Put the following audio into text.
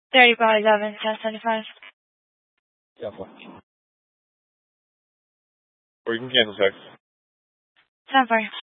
30 by 11, 1075. Yeah, fine. Or you can cancel text. 10 for you.